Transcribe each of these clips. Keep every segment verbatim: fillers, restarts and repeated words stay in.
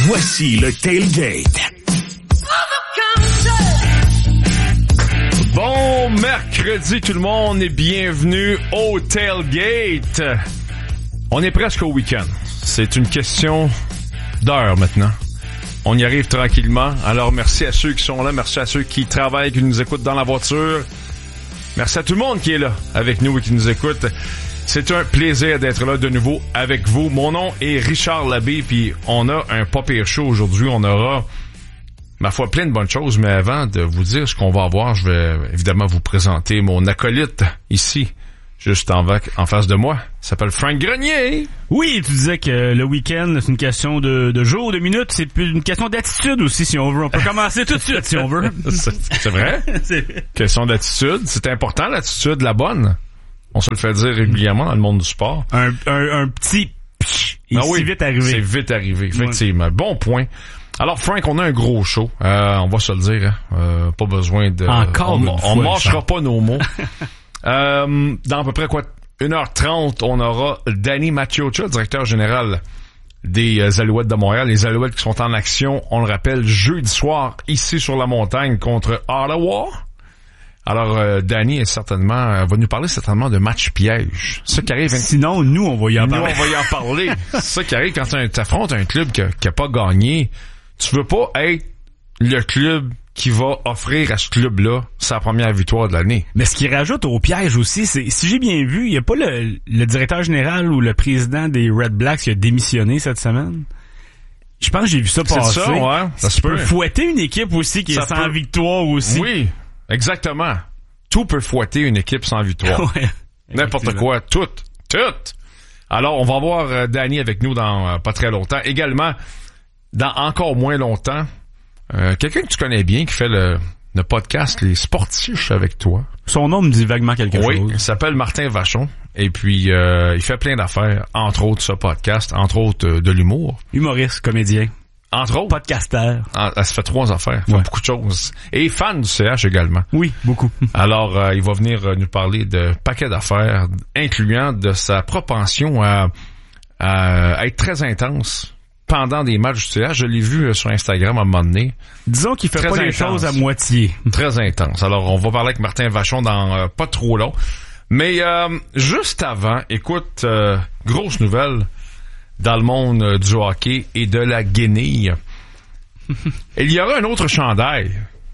Voici le Tailgate. Bon mercredi tout le monde et bienvenue au Tailgate. On est presque au week-end. C'est une question d'heure maintenant. On y arrive tranquillement. Alors merci à ceux qui sont là, merci à ceux qui travaillent, qui nous écoutent dans la voiture. Merci à tout le monde qui est là avec nous et qui nous écoute. C'est un plaisir d'être là de nouveau avec vous. Mon nom est Richard Labbé, puis on a un pas pire show aujourd'hui. On aura, ma foi, plein de bonnes choses, mais avant de vous dire ce qu'on va avoir, je vais évidemment vous présenter mon acolyte ici, juste en, vac- en face de moi. Il s'appelle Frank Grenier. Oui, tu disais que le week-end, c'est une question de, de jours, de minutes, c'est plus une question d'attitude aussi, si on veut. On peut commencer tout de suite, si on veut. c'est, c'est vrai? c'est... Question d'attitude. C'est important, l'attitude, la bonne. On se le fait dire régulièrement dans le monde du sport. Un, un, un petit psh, il ah est oui, vite arrivé. C'est vite arrivé, effectivement. Ouais. Bon point. Alors, Frank, on a un gros show. Euh, on va se le dire. Hein. Euh, pas besoin de... Encore On, une on fois, mâchera pas nos mots. euh, dans à peu près quoi une heure trente, on aura Danny Maciocia, directeur général des euh, Alouettes de Montréal. Les Alouettes qui sont en action, on le rappelle, jeudi soir, ici sur la montagne contre Ottawa. Alors, euh, Danny est certainement, euh, va nous parler certainement de match piège. Ça qui arrive. Sinon, nous, on va y en nous, parler. on va y en parler. C'est ça qui arrive quand tu affrontes un club qui a pas gagné. Tu veux pas être le club qui va offrir à ce club-là sa première victoire de l'année. Mais ce qui rajoute au piège aussi, c'est, si j'ai bien vu, il y a pas le, le directeur général ou le président des Red Blacks qui a démissionné cette semaine. Je pense que j'ai vu ça passer. C'est ça, ouais. Ça se peut. Fouetter une équipe aussi qui ça est sans peut. victoire aussi. Oui. Exactement. Tout peut fouetter une équipe sans victoire. ouais, N'importe quoi. Tout. Tout. Alors, on va voir euh, Danny avec nous dans euh, pas très longtemps. Également, dans encore moins longtemps, euh, quelqu'un que tu connais bien qui fait le, le podcast Les Sportiches avec toi. Son nom me dit vaguement quelque oui, chose. Oui, il s'appelle Martin Vachon. Et puis, euh, il fait plein d'affaires. Entre autres, ce podcast. Entre autres, euh, de l'humour. Humoriste, comédien. Entre autres. Podcasteur. Ah, elle se fait trois affaires. Elle fait ouais. beaucoup de choses. Et fan du C H également. Oui, beaucoup. Alors, euh, il va venir euh, nous parler de paquets d'affaires, incluant de sa propension à, à être très intense pendant des matchs du C H. Je l'ai vu euh, sur Instagram à un moment donné. Disons qu'il fait très pas intense. les choses à moitié. Très intense. Alors, on va parler avec Martin Vachon dans euh, pas trop long. Mais euh, juste avant, écoute, euh, grosse nouvelle dans le monde euh, du hockey et de la guenille. Il y aura un autre chandail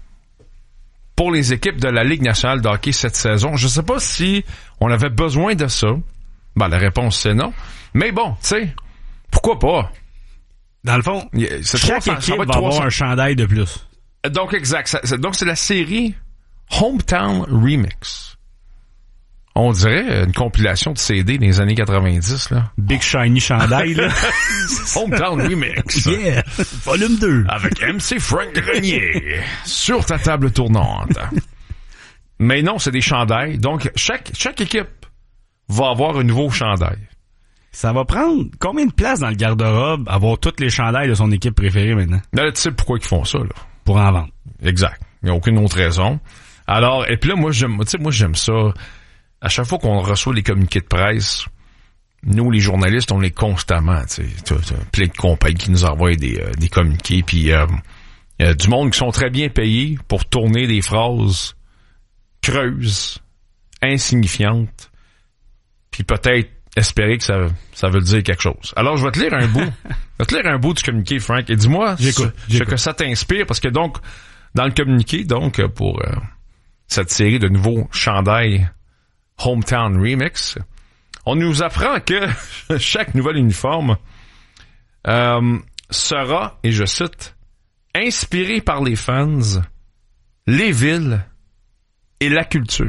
pour les équipes de la Ligue nationale de hockey cette saison. Je sais pas si on avait besoin de ça. Ben, la réponse, c'est non. Mais bon, tu sais, pourquoi pas? Dans le fond, c'est chaque trois cents, équipe va, va avoir trois cents. un chandail de plus. Donc, exact. Ça, ça, donc, c'est la série Hometown Remix. On dirait une compilation de C D des années quatre-vingt-dix, là. Big Shiny chandail, là. Hometown Remix. Yeah! Volume deux. Avec M C Frank Grenier. Sur ta table tournante. Mais non, c'est des chandails. Donc, chaque, chaque équipe va avoir un nouveau chandail. Ça va prendre combien de place dans le garde-robe avoir toutes les chandails de son équipe préférée maintenant? Là, tu sais pourquoi ils font ça, là. Pour en vendre. Exact. Il n'y a aucune autre raison. Alors, et puis là, moi, j'aime, tu sais, moi, j'aime ça. À chaque fois qu'on reçoit les communiqués de presse, nous, les journalistes, on les constamment, tu sais, t'as, t'as plein de compagnies qui nous envoient des, euh, des communiqués, puis euh, y a du monde qui sont très bien payés pour tourner des phrases creuses, insignifiantes, puis peut-être espérer que ça, ça veut dire quelque chose. Alors, je vais te lire un bout. Je vais te lire un bout du communiqué, Frank, et dis-moi j'écoute, ce, j'écoute. ce que ça t'inspire, parce que donc, dans le communiqué, donc, pour euh, cette série de nouveaux chandails Hometown Remix, on nous apprend que chaque nouvel uniforme euh, sera, et je cite, inspiré par les fans, les villes et la culture.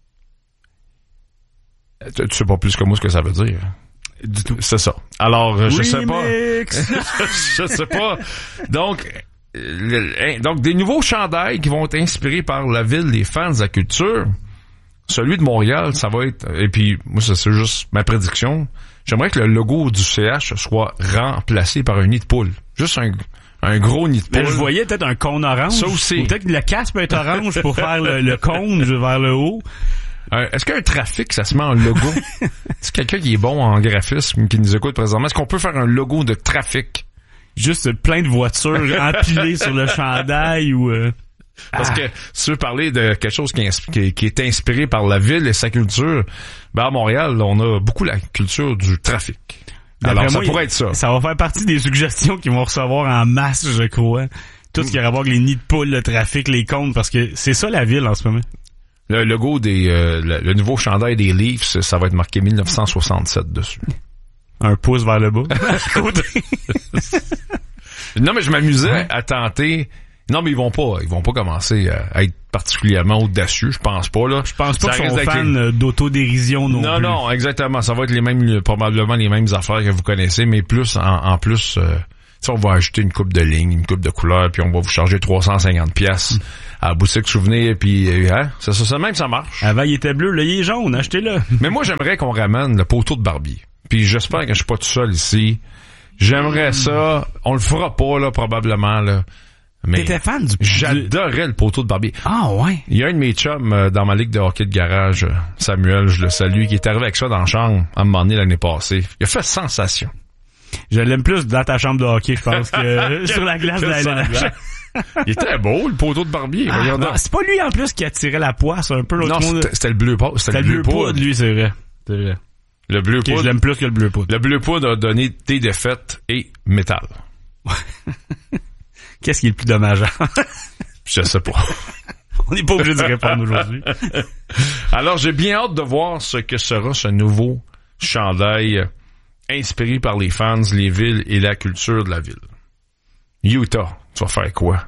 Tu sais pas plus que moi ce que ça veut dire. Du tout. C'est ça. Alors, je sais pas. Remix. je sais pas. Donc, euh, donc, des nouveaux chandails qui vont être inspirés par la ville, les fans, la culture. Celui de Montréal, ça va être... Et puis, moi, ça, c'est juste ma prédiction. J'aimerais que le logo du C H soit remplacé par un nid de poule. Juste un, un gros nid de poule. Mais je voyais peut-être un cône orange. Ça aussi. Ou peut-être que le casque peut être orange pour faire le, le cône vers le haut. Euh, est-ce qu'un trafic, ça se met en logo? C'est quelqu'un qui est bon en graphisme, qui nous écoute présentement. Est-ce qu'on peut faire un logo de trafic? juste plein de voitures empilées sur le chandail ou... Euh... Parce ah. que si tu veux parler de quelque chose qui est, qui, qui est inspiré par la ville et sa culture, ben à Montréal, on a beaucoup la culture du trafic. D'après Alors, ça moi, pourrait être ça. Ça va faire partie des suggestions qu'ils vont recevoir en masse, je crois. Tout ce qui a à voir avec les nids de poules, le trafic, les comptes, parce que c'est ça la ville en ce moment. Le logo des, euh, le, le nouveau chandail des Leafs, ça va être marqué mille neuf cent soixante-sept dessus. Un pouce vers le bas. Non, mais je m'amusais ouais. à tenter. Non, mais ils vont pas, ils vont pas commencer à, à être particulièrement audacieux, je pense pas, là. Je pense pas ça qu'ils sont fans les... d'autodérision non, non plus. Non, non, exactement. Ça va être les mêmes, probablement les mêmes affaires que vous connaissez, mais plus, en, en plus, euh, on va ajouter une coupe de ligne, une coupe de couleur, puis on va vous charger trois cent cinquante piastres mm. à la boutique souvenir, puis hein, ça, ça, ça même, ça marche. Avant, il était bleu, là, il est jaune, achetez-le. Mais moi, j'aimerais qu'on ramène le poteau de Barbier. Puis j'espère que je suis pas tout seul ici. J'aimerais mm. ça. On le fera pas, là, probablement, là. Mais t'étais fan du... J'adorais le poteau de Barbier. Ah ouais? Il y a un de mes chums euh, dans ma ligue de hockey de garage, Samuel, je le salue, qui est arrivé avec ça dans la chambre à un moment donné l'année passée. Il a fait sensation. Je l'aime plus dans ta chambre de hockey, je pense, que sur la glace de la L N H. Il était beau, le poteau de Barbier. Ah, non, c'est pas lui en plus qui a tiré la poisse un peu l'autre Non, monde. C'était, c'était le bleu poudre. C'était, c'était le bleu poudre, lui, c'est vrai. C'est vrai. Le bleu okay, poudre. Je l'aime plus que le bleu poudre. Le bleu poudre a donné des défaites et métal. Qu'est-ce qui est le plus dommageant? Je sais pas. On n'est pas obligé de répondre aujourd'hui. Alors, j'ai bien hâte de voir ce que sera ce nouveau chandail inspiré par les fans, les villes et la culture de la ville. Utah, tu vas faire quoi?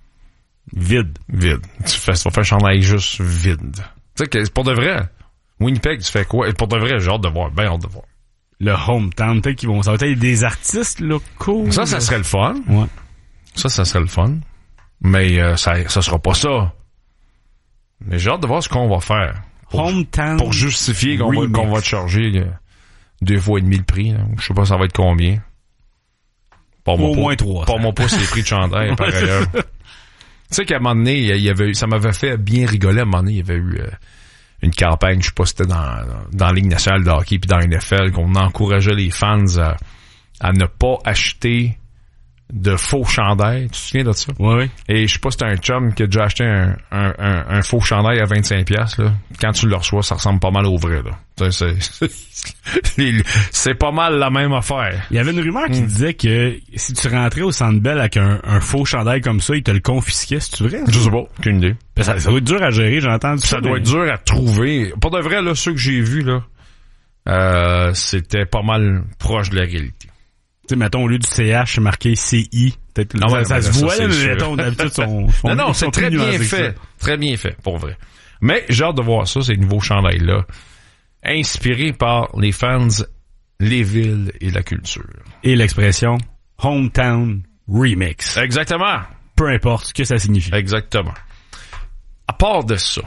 Vide. Vide. Tu, fais, tu vas faire un chandail juste vide. Tu sais, que pour de vrai, Winnipeg, tu fais quoi? Pour de vrai, j'ai hâte de voir, bien hâte de voir. Le hometown, peut-être qu'ils vont... Ça va être des artistes locaux. Ça, ça serait le fun. Ouais. Ça, ça serait le fun. Mais euh, ça ça sera pas ça. Mais j'ai hâte de voir ce qu'on va faire. Pour, Hometown pour justifier qu'on va, qu'on va te charger euh, deux fois et demi le prix. Là. Je sais pas ça va être combien. Pas Au moins trois. Pas mon pouce les prix de chandail, par ailleurs. Tu sais qu'à un moment donné, il y avait eu, ça m'avait fait bien rigoler. À un moment donné, il y avait eu euh, une campagne, je sais pas si c'était dans, dans la Ligue nationale de hockey puis dans la N F L, qu'on encourageait les fans à, à ne pas acheter de faux chandail. Tu te souviens de ça? Oui, oui. Et je sais pas si c'était un chum qui a déjà acheté un, un, un, un faux chandail à vingt-cinq piastres, là. Quand tu le reçois, ça ressemble pas mal au vrai, là. C'est, c'est, c'est pas mal la même affaire. Il y avait une rumeur qui mm. disait que si tu rentrais au Centre Bell avec un, un faux chandail comme ça, ils te le confisquaient. C'est-tu vrai? Je sais pas. Aucune idée. Ça, ça doit être dur à gérer, j'ai entendu ça. Ça doit mais... être dur à trouver. Pour de vrai, là, ceux que j'ai vus, là, euh, c'était pas mal proche de la réalité. Tu sais, mettons, au lieu du C H, c'est marqué C I. Peut-être non, ça, ouais, ça ça, se voit, ça, là, mais mettons, d'habitude, sont, sont, non, non, c'est sont très bien fait. Très bien fait, pour vrai. Mais j'ai hâte de voir ça, ces nouveaux chandails-là. Inspirés par les fans, les villes et la culture. Et l'expression Hometown Remix. Exactement. Peu importe ce que ça signifie. Exactement. À part de ça,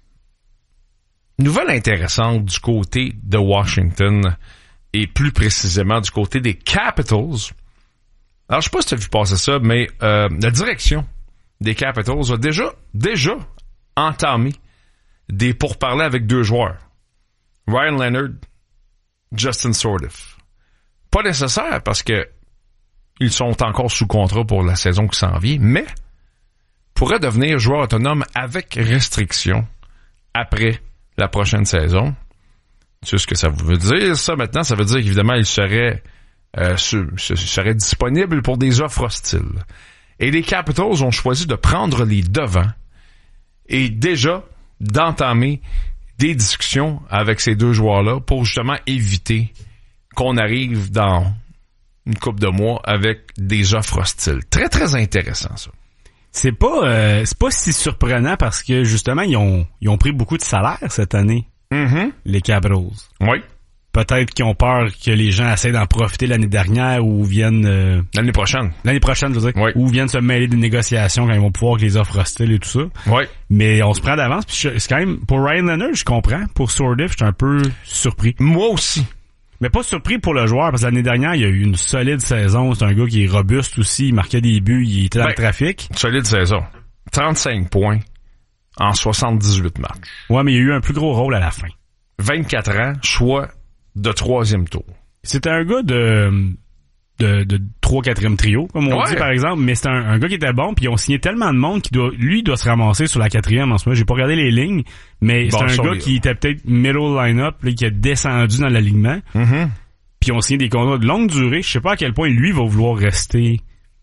nouvelle intéressante du côté de Washington et plus précisément du côté des Capitals. Alors, je sais pas si tu as vu passer ça, mais euh, la direction des Capitals a déjà, déjà entamé des pourparlers avec deux joueurs. Ryan Leonard, Justin Sourdif. Pas nécessaire parce que ils sont encore sous contrat pour la saison qui s'en vient, mais pourraient devenir joueurs autonomes avec restriction après la prochaine saison. Tu sais ce que ça veut dire, ça, maintenant? Ça veut dire qu'évidemment, ils seraient, euh, seraient disponibles pour des offres hostiles. Et les Capitals ont choisi de prendre les devants et déjà d'entamer des discussions avec ces deux joueurs-là pour justement éviter qu'on arrive dans une couple de mois avec des offres hostiles. Très, très intéressant, ça. C'est pas, euh, c'est pas si surprenant parce que, justement, ils ont, ils ont pris beaucoup de salaire cette année. Mm-hmm. Les Capitals. Oui. Peut-être qu'ils ont peur que les gens essaient d'en profiter l'année dernière ou viennent... Euh, l'année prochaine. L'année prochaine, je veux dire. Oui. Ou viennent se mêler des négociations quand ils vont pouvoir avec les offres hostiles et tout ça. Oui. Mais on se prend d'avance. Puis c'est quand même... Pour Ryan Leonard, je comprends. Pour Sourdif, je suis un peu surpris. Moi aussi. Mais pas surpris pour le joueur, parce que l'année dernière, il y a eu une solide saison. C'est un gars qui est robuste aussi. Il marquait des buts. Il était dans ben, le trafic. Solide saison. trente-cinq points en soixante-dix-huit matchs. Ouais, mais il y a eu un plus gros rôle à la fin. vingt-quatre ans, choix de troisième tour. C'était un gars de de, de trois quatrième trio, comme on ouais. dit par exemple, mais c'est un, un gars qui était bon, puis ils ont signé tellement de monde qui doit, lui doit se ramasser sur la quatrième en ce moment. J'ai pas regardé les lignes, mais bon, c'est un gars les... qui était peut-être middle line-up, là, qui a descendu dans l'alignement, mm-hmm. puis ils ont signé des contrats de longue durée. Je sais pas à quel point lui va vouloir rester.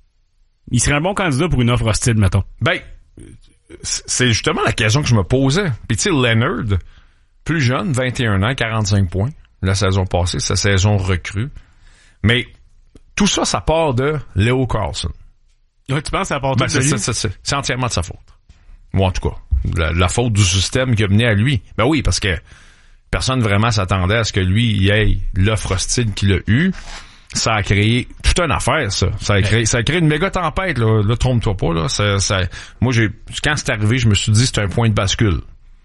Il serait un bon candidat pour une offre hostile, mettons. Ben, c'est justement la question que je me posais. Puis tu sais, Leonard, plus jeune, vingt et un ans, quarante-cinq points la saison passée, sa saison recrue. Mais tout ça, ça part de Leo Carlsson. Ouais, tu penses que ça part de ben, c'est, c'est, c'est, c'est, c'est entièrement de sa faute. Ou en tout cas, la, la faute du système qui a mené à lui. Ben oui, parce que personne vraiment s'attendait à ce que lui y ait l'offre hostile qu'il a eue. Ça a créé toute une affaire, ça. Ça a créé, ça a créé une méga tempête, là. Là, trompe-toi pas, là. Ça, ça, moi, j'ai, quand c'est arrivé, je me suis dit, c'est un point de bascule.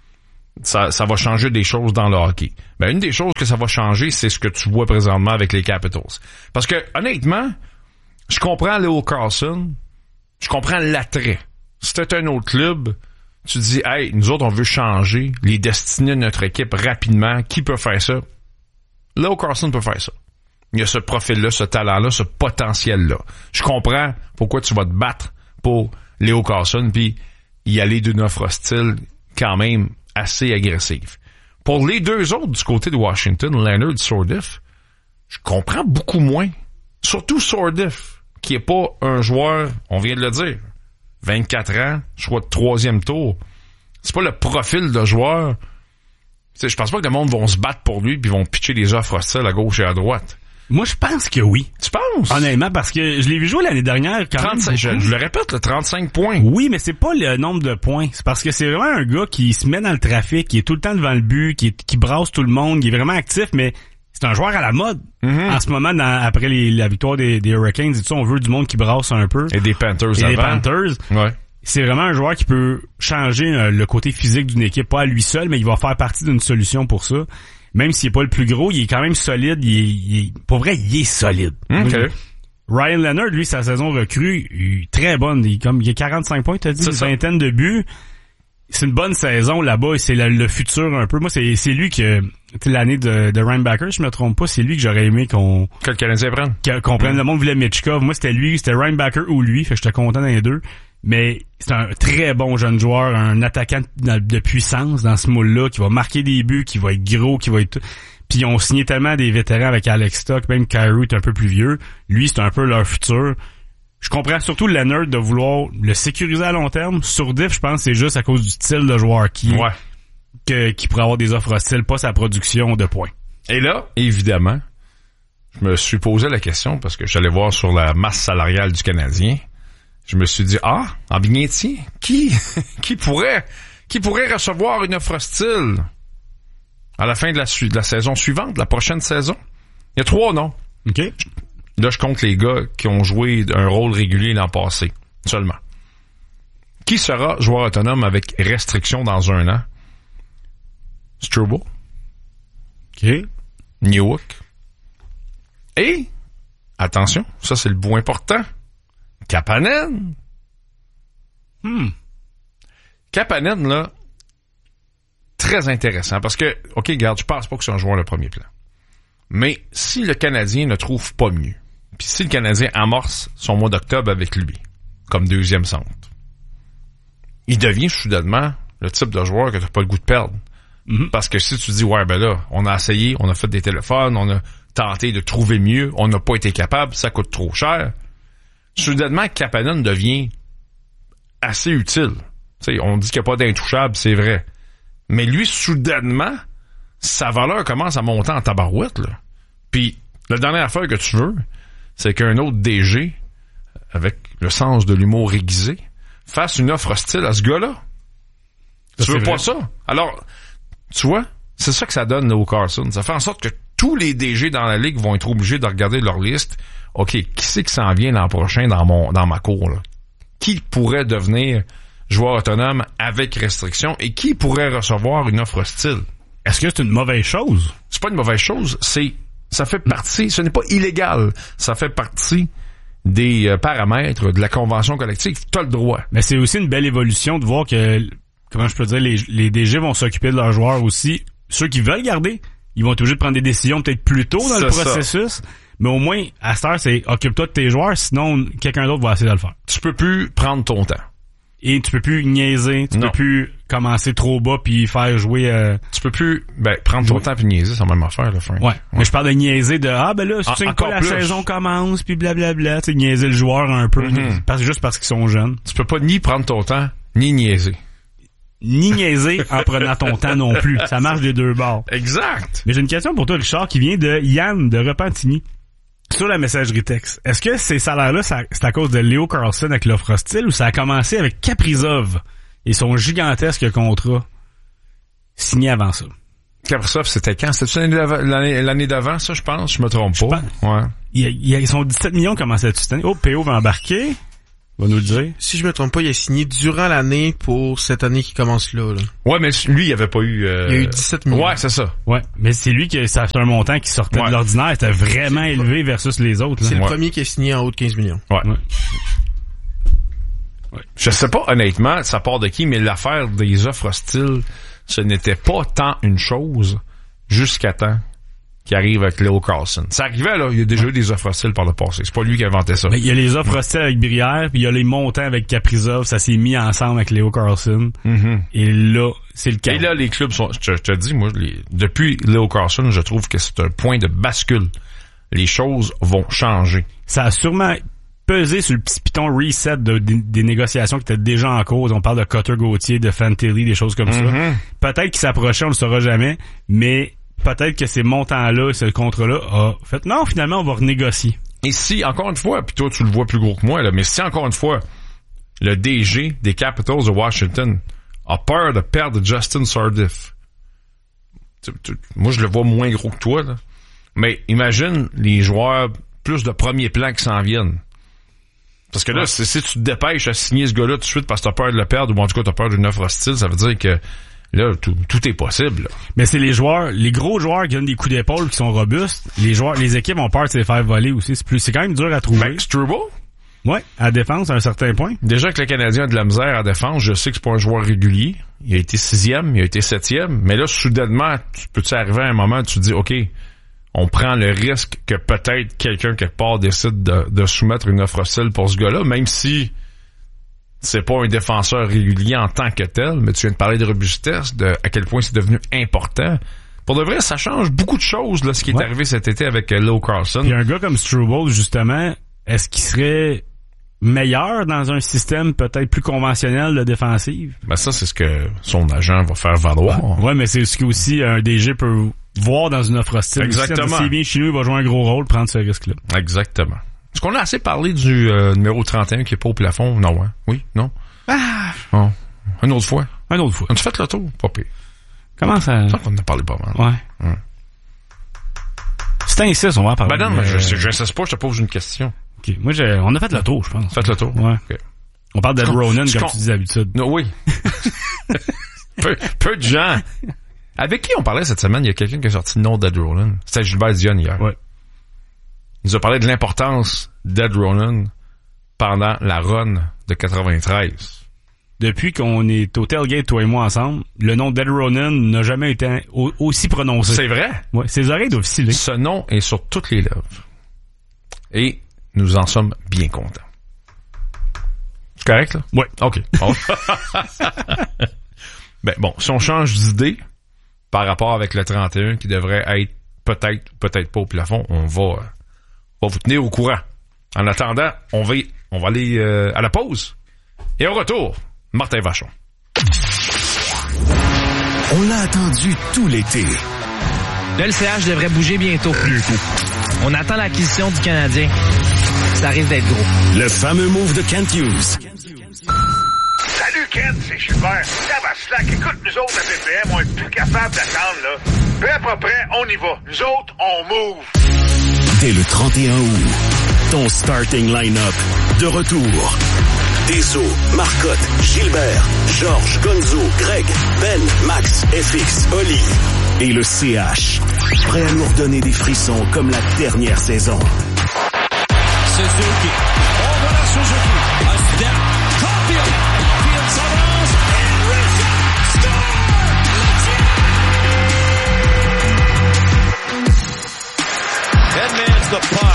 Ça, ça va changer des choses dans le hockey. Ben, une des choses que ça va changer, c'est ce que tu vois présentement avec les Capitals. Parce que, honnêtement, je comprends Leo Carlsson, je comprends l'attrait. Si c'était un autre club, tu dis, hey, nous autres, on veut changer les destinées de notre équipe rapidement. Qui peut faire ça? Leo Carlsson peut faire ça. Il y a ce profil-là, ce talent-là, ce potentiel-là. Je comprends pourquoi tu vas te battre pour Leo Carlsson puis y aller d'une offre hostile quand même assez agressive. Pour les deux autres du côté de Washington, Leonard, Sourdif, je comprends beaucoup moins. Surtout Sourdif, qui est pas un joueur, on vient de le dire, vingt-quatre ans, choix de troisième tour. C'est pas le profil de joueur. T'sais, je pense pas que le monde vont se battre pour lui puis vont pitcher des offres hostiles à gauche et à droite. Moi, je pense que oui. Tu penses? Honnêtement, parce que je l'ai vu jouer l'année dernière quand trente-cinq, même. Je, je le répète, le trente-cinq points. Oui, mais c'est pas le nombre de points. C'est parce que c'est vraiment un gars qui se met dans le trafic, qui est tout le temps devant le but, qui, est, qui brasse tout le monde, qui est vraiment actif, mais c'est un joueur à la mode. Mm-hmm. En ce moment, dans, après les, la victoire des, des Hurricanes et tout ça, on veut du monde qui brasse un peu. Et des Panthers et avant. des Panthers. Ouais. C'est vraiment un joueur qui peut changer euh, le côté physique d'une équipe, pas à lui seul, mais il va faire partie d'une solution pour ça. Même s'il est pas le plus gros, il est quand même solide. Il est, il est, pour vrai, il est solide. Okay. Ryan Leonard, lui, sa saison recrue, il est très bonne. Il, comme, il a quarante-cinq points, t'as dit, une vingtaine de buts. C'est une bonne saison là-bas et c'est le, le futur un peu. Moi, c'est, c'est lui que, l'année de, de Reinbacker, je me trompe pas, c'est lui que j'aurais aimé qu'on... Que le Canadien prenne. Qu'on prenne. Mm. Le monde voulait Mitchkov. Moi, c'était lui, c'était Reinbacker ou lui. Fait que j'étais content dans les deux. Mais c'est un très bon jeune joueur, un attaquant de, de puissance dans ce moule-là, qui va marquer des buts, qui va être gros, qui va être... Puis ils ont signé tellement des vétérans avec Alex Stock, même Kyrou est un peu plus vieux. Lui, c'est un peu leur futur. Je comprends surtout Leonard de vouloir le sécuriser à long terme. Sourdif, je pense, c'est juste à cause du style de joueur qui est, ouais. que, qui pourrait avoir des offres hostiles, pas sa production de points. Et là, évidemment, je me suis posé la question parce que j'allais voir sur la masse salariale du Canadien. Je me suis dit, ah, en Bignetti, qui, qui pourrait, qui pourrait recevoir une offre hostile à la fin de la, su- de la saison suivante, la prochaine saison? Il y a trois noms. OK. Là, je compte les gars qui ont joué un rôle régulier l'an passé, seulement. Qui sera joueur autonome avec restriction dans un an? Struble. OK. Newhook. Et, attention, ça c'est le bout important, Kapanen. Hmm. Kapanen, là, très intéressant parce que, OK, regarde, je pense pas que c'est un joueur de premier plan. Mais si le Canadien ne trouve pas mieux, puis si le Canadien amorce son mois d'octobre avec lui, comme deuxième centre, il devient soudainement le type de joueur que t'as pas le goût de perdre. Mm-hmm. Parce que si tu dis, ouais, ben là, on a essayé, on a fait des téléphones, on a tenté de trouver mieux, on n'a pas été capable, ça coûte trop cher. Soudainement, Kapanen devient assez utile. T'sais, on dit qu'il n'y a pas d'intouchable, c'est vrai. Mais lui, soudainement, sa valeur commence à monter en tabarouette, là. Puis, la dernière affaire que tu veux, c'est qu'un autre D G, avec le sens de l'humour aiguisé, fasse une offre hostile à ce gars-là. Ça, tu veux pas ça? Alors, tu vois, c'est ça que ça donne, Leo Carlsson. Ça fait en sorte que tous les D G dans la ligue vont être obligés de regarder leur liste. OK, qui c'est qui s'en vient l'an prochain dans mon dans ma cour, là? Qui pourrait devenir joueur autonome avec restriction et qui pourrait recevoir une offre hostile? Est-ce que c'est une mauvaise chose? C'est pas une mauvaise chose, c'est ça fait partie, ce n'est pas illégal, ça fait partie des euh, paramètres de la convention collective, tu as le droit. Mais c'est aussi une belle évolution de voir que, comment je peux dire, les, les D G vont s'occuper de leurs joueurs aussi. Ceux qui veulent garder, ils vont être obligés de prendre des décisions peut-être plus tôt dans c'est le processus. Ça. Mais au moins, à cette heure, c'est occupe-toi de tes joueurs, sinon quelqu'un d'autre va essayer de le faire. Tu peux plus prendre ton temps. Et tu peux plus niaiser, tu non. peux plus commencer trop bas puis faire jouer... Euh... Tu peux plus ben, prendre ton temps puis niaiser, c'est la même affaire, là, Frank. Ouais. ouais, mais je parle de niaiser de « Ah, ben là, si en, tu sais pas la plus. saison commence, puis blablabla, tu sais, niaiser le joueur un peu, mm-hmm. parce, juste parce qu'ils sont jeunes. » Tu peux pas ni prendre ton temps, ni niaiser. Ni niaiser en prenant ton temps non plus. Ça marche des deux bords. Exact. Mais j'ai une question pour toi, Richard, qui vient de Yann de Repentigny. Sur la messagerie texte, est-ce que ces salaires-là, ça, c'est à cause de Leo Carlsson avec l'offre hostile ou ça a commencé avec Kaprizov et son gigantesque contrat signé avant ça? Kaprizov, c'était quand? C'était-tu l'année d'avant, l'année, l'année d'avant, ça, je pense? Je me trompe pas. Ouais. Il, il, ils sont dix-sept millions commencé cette année. Oh, P O va embarquer. Va nous le dire. Si je me trompe pas, il a signé durant l'année pour cette année qui commence là. là. Ouais, mais lui, il avait pas eu... Euh... Il a eu dix-sept millions. Ouais, c'est ça. Ouais, mais c'est lui qui ça fait un montant qui sortait ouais. de l'ordinaire. C'était vraiment élevé versus les autres. Là. C'est ouais. le premier qui a signé en haut de quinze millions. Ouais. ouais. ouais. Je sais pas, honnêtement, ça part de qui, mais l'affaire des offres hostiles, ce n'était pas tant une chose jusqu'à temps qui arrive avec Leo Carlsson. Ça arrivait, là. Il y a déjà eu des offres hostiles par le passé. C'est pas lui qui a inventé ça. Ben, il y a les offres hostiles avec Brière, puis il y a les montants avec Kaprizov. Ça s'est mis ensemble avec Leo Carlsson. Mm-hmm. Et là, c'est le cas. Et là, les clubs sont... Je te dis, moi, les, depuis Leo Carlsson, je trouve que c'est un point de bascule. Les choses vont changer. Ça a sûrement pesé sur le petit piton reset de, de, des négociations qui étaient déjà en cause. On parle de Cutter Gauthier, de Fantilli, des choses comme mm-hmm. ça. Peut-être qu'il s'approchait, on le saura jamais, mais... peut-être que ces montants-là, ce contrat-là a fait, non, finalement, on va renégocier. Et si, encore une fois, puis toi, tu le vois plus gros que moi, là, mais si, encore une fois, le D G des Capitals de Washington a peur de perdre Justin Sardif, tu, tu, moi, je le vois moins gros que toi, là. Mais imagine les joueurs plus de premier plan qui s'en viennent. Parce que là, ouais. si, si tu te dépêches à signer ce gars-là tout de suite parce que t'as peur de le perdre, ou en tout cas, t'as peur d'une offre hostile, ça veut dire que là, tout, tout est possible. Là. Mais c'est les joueurs, les gros joueurs qui donnent des coups d'épaule qui sont robustes. Les joueurs, les équipes ont peur de se les faire voler aussi. C'est plus, c'est quand même dur à trouver. Ben, Struble? Ouais, à défense à un certain point. Déjà que le Canadien a de la misère à défense, je sais que c'est pas un joueur régulier. Il a été sixième, il a été septième. Mais là, soudainement, tu peux-tu arriver à un moment où tu te dis, OK, on prend le risque que peut-être quelqu'un quelque part décide de, de soumettre une offre hostile pour ce gars-là, même si c'est pas un défenseur régulier en tant que tel, mais tu viens de parler de robustesse, de à quel point c'est devenu important. Pour de vrai, ça change beaucoup de choses, là, ce qui est ouais. arrivé cet été avec uh, Leo Carlsson. Puis un gars comme Struble, justement, est-ce qu'il serait meilleur dans un système peut-être plus conventionnel de défensive? Ben ça, c'est ce que son agent va faire valoir. Ouais, ouais mais c'est ce qu'aussi un D G peut voir dans une offre hostile. Exactement. S'il vient chez nous, il va jouer un gros rôle, prendre ce risque-là. Exactement. Est-ce qu'on a assez parlé du euh, numéro trente et un qui est pas au plafond? Non, hein? Oui? Non? Ah! Oh. Une autre fois? Une autre fois. As-tu fait le tour? Pas pire. Comment ça? Ça, on en a parlé pas mal. Ouais. Hum. C'est un six, on va en parler. Ben non, mais euh... je, je sais pas, je te pose une question. OK. Moi, j'ai, on a fait le tour, je pense. Fait le tour? Ouais. Okay. On parle d'Ed Ronan, comme con... tu dis d'habitude. Non, oui. peu, peu de gens. Avec qui on parlait cette semaine? Il y a quelqu'un qui a sorti le nom d'Ed Ronan. C'était Gilbert Dion hier. Ouais. Il nous a parlé de l'importance d'Ed Ronan pendant la run de quatre-vingt-treize. Depuis qu'on est au tailgate, toi et moi, ensemble, le nom d'Ed Ronan n'a jamais été au- aussi prononcé. C'est vrai? Ouais, ses oreilles doivent filer. Ce nom est sur toutes les lèvres. Et nous en sommes bien contents. C'est correct, là? Ouais. OK. Bon. ben, bon, si on change d'idée par rapport avec le trente et un qui devrait être peut-être, peut-être pas au plafond, on va, on va vous tenir au courant. En attendant, on va, on va aller euh, à la pause. Et au retour, Martin Vachon. On l'a attendu tout l'été. Là, le C H devrait bouger bientôt. On attend l'acquisition du Canadien. Ça risque d'être gros. Le fameux move de Kent Hughes. Salut Ken, c'est Gilbert. Ça va slack. Écoute, nous autres, à P P M, on est plus capable d'attendre, là. Prêt, pas prêt, on y va. Nous autres, on move. Dès le trente et un août, ton starting line-up de retour. Deso, Marcotte, Gilbert, Georges, Gonzo, Greg, Ben, Max, F X, Oli et le C H. Prêt à nous redonner des frissons comme la dernière saison. Suzuki. Oh, voilà Suzuki. A step. Caulfield. Caulfield s'avance. And Richard score! Let's go! Edmonds the punt.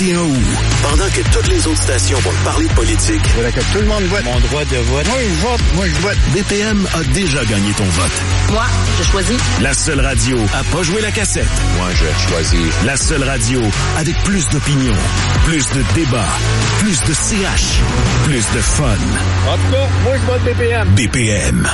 et un août, pendant que toutes les autres stations vont parler de politique, Je voudrais que tout le monde vote. Mon droit de vote. Moi, je vote. Moi, je vote. B P M a déjà gagné ton vote. Moi, je choisis. La seule radio à pas jouer la cassette. Moi, je choisis. La seule radio avec plus d'opinion, plus de débats, plus de C H, plus de fun. En tout cas, moi, je vote B P M. B P M.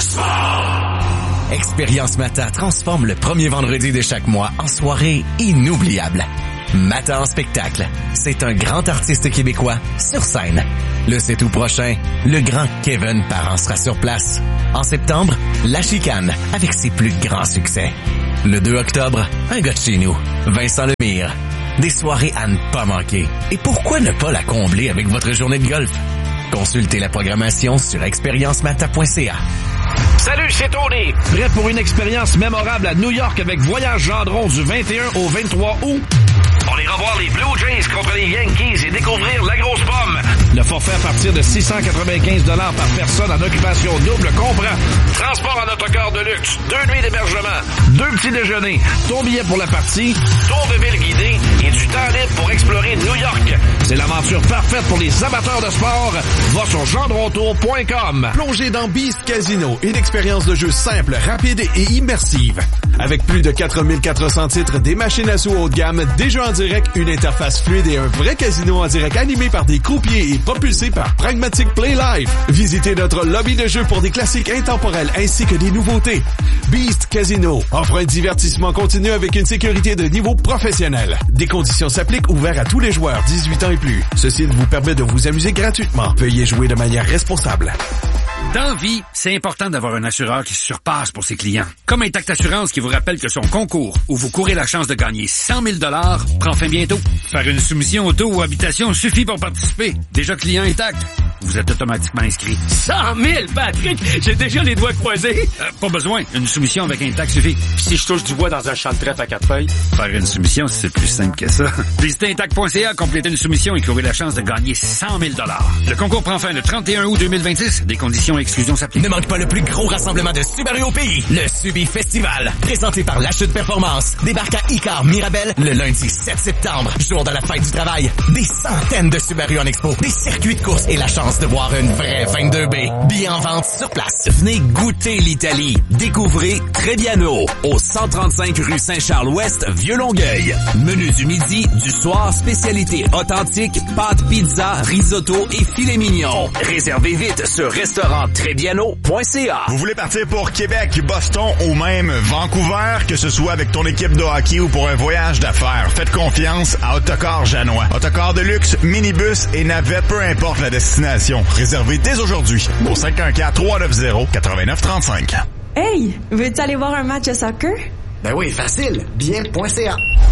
Expérience Mata transforme le premier vendredi de chaque mois en soirée inoubliable. Mata en spectacle, c'est un grand artiste québécois sur scène. Le sept août prochain, le grand Kevin Parent sera sur place. En septembre, La Chicane avec ses plus grands succès. Le deux octobre, un gars de chez nous, Vincent Lemire. Des soirées à ne pas manquer. Et pourquoi ne pas la combler avec votre journée de golf? Consultez la programmation sur expérience mata point c a. Salut, c'est Tony. Prêt pour une expérience mémorable à New York avec Voyage Gendron du vingt et un au vingt-trois août? On ira voir les Blue Jays contre les Yankees et découvrir la grosse pomme. Le forfait à partir de six cent quatre-vingt-quinze dollars par personne en occupation double comprend transport en autocar de luxe, deux nuits d'hébergement, deux petits déjeuners, ton billet pour la partie, tour de ville guidé et du temps libre pour explorer New York. C'est l'aventure parfaite pour les amateurs de sport. Va sur gendrontour point com. Plongez dans Beast Casino, une expérience de jeu simple, rapide et immersive. Avec plus de quatre mille quatre cents titres, des machines à sous haut de gamme, des jeux en direct, une interface fluide et un vrai casino en direct animé par des croupiers et propulsé par Pragmatic Play Live. Visitez notre lobby de jeux pour des classiques intemporels ainsi que des nouveautés. Beast Casino offre un divertissement continu avec une sécurité de niveau professionnel. Des conditions s'appliquent, ouverts à tous les joueurs dix-huit ans et plus. Ceci vous permet de vous amuser gratuitement. Veuillez jouer de manière responsable. Dans vie, c'est important d'avoir un assureur qui surpasse pour ses clients. Comme Intact Assurance qui vous rappelle que son concours, où vous courez la chance de gagner cent mille dollars, prend fin bientôt. Faire une soumission auto ou habitation suffit pour participer. Déjà client Intact, vous êtes automatiquement inscrit. cent mille, Patrick! J'ai déjà les doigts croisés. Euh, pas besoin, une soumission avec Intact suffit. Puis si je touche du bois dans un champ de trèfle à quatre feuilles? Faire une soumission, c'est plus simple que ça. Visitez intact point c a, complétez une soumission et courez la chance de gagner cent mille dollars. Le concours prend fin le trente et un août deux mille vingt-six. Des conditions et exclusions s'appliquent. Ne manque pas le plus gros rassemblement de Subaru au pays, le Subi Festival. Présenté par La Chute Performance. Débarque à Icar Mirabel le lundi sept septembre, jour de la fête du travail. Des centaines de Subaru en expo, des circuits de course et la chance de voir une vraie vingt-deux B. Billets en vente sur place. Venez goûter l'Italie. Découvrez Trebbiano au cent trente-cinq rue Saint-Charles-Ouest, Vieux-Longueuil. Menu du midi, du soir, spécialité authentique, pâtes, pizza, risotto et filet mignon. Réservez vite sur restaurant trebbiano point c a. Vous voulez partir pour Québec, Boston ou même Vancouver, que ce soit avec ton équipe de hockey ou pour un voyage d'affaires, faites confiance à Autocar Janois. Autocar de luxe, minibus et navette, peu importe la destination. Réservez dès aujourd'hui au cinq un quatre, trois neuf zéro, neuf neuf trois cinq. Hey, veux-tu aller voir un match de soccer? Ben oui, facile. bien point c a.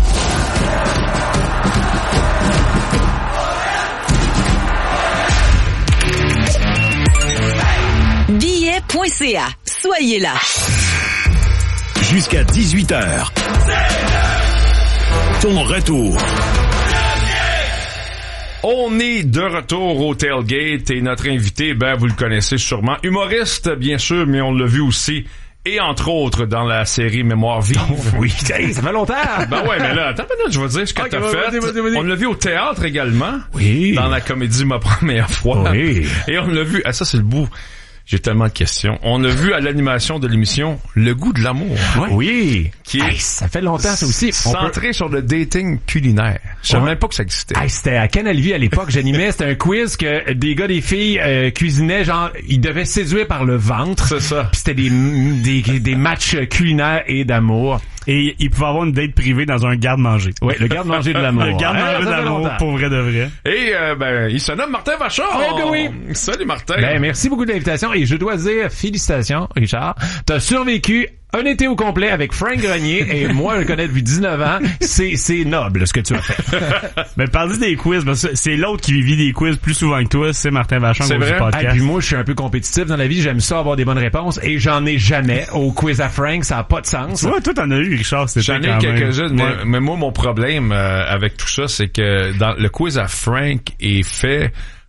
billet point c a. Soyez là. Jusqu'à dix-huit heures. Ton retour. On est de retour au Tailgate et notre invité, ben vous le connaissez sûrement, humoriste bien sûr, mais on l'a vu aussi, et entre autres dans la série Mémoire vive. Oh, oui, hey, ça fait longtemps! Ben ouais, mais là, attends une minute, je vais dire ce que okay, t'as ouais, fait. Vas-y, vas-y, vas-y. On l'a vu au théâtre également. Oui. Dans la comédie Ma première fois. Oui. Et on l'a vu, ah ça c'est le bout. J'ai tellement de questions. On a vu à l'animation de l'émission Le goût de l'amour. Ouais. Oui. Qui est hey, ça fait longtemps, ça aussi. Centré peut... sur le dating culinaire. Je savais ouais. même pas que ça existait. Hey, c'était à Canal Vie à l'époque. J'animais, c'était un quiz que des gars, des filles euh, cuisinaient, genre, ils devaient séduire par le ventre. C'est ça. Puis c'était des, des, des matchs culinaires et d'amour. Et il pouvait avoir une date privée dans un garde-manger. Oui, le garde-manger de l'amour. Le garde-manger de l'amour, pour vrai de vrai. Et euh, ben, il se nomme Martin Vachon. Oui, ben oui. Salut Martin. Ben, merci beaucoup de l'invitation. Et je dois dire, félicitations, Richard. T'as survécu un été au complet avec Frank Grenier et moi, je le connais depuis dix-neuf ans. C'est, c'est noble, ce que tu as fait. Mais parlez des quiz, c'est l'autre qui vit des quiz plus souvent que toi, c'est Martin Vachon. C'est vrai. Et puis moi, je suis un peu compétitif dans la vie. J'aime ça avoir des bonnes réponses et j'en ai jamais au quiz à Frank. Ça a pas de sens. Ouais, toi, t'en as eu, Richard. J'en ai eu quelques-unes, mais, mais moi, mon problème euh, avec tout ça, c'est que dans le quiz à Frank est fait